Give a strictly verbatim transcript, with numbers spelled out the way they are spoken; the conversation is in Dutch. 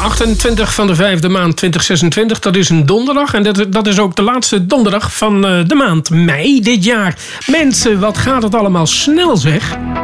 achtentwintig van de vijfde maand twintig zesentwintig. Dat is een donderdag. En dat, dat is ook de laatste donderdag van uh, de maand mei dit jaar. Mensen, wat gaat het allemaal snel zeg.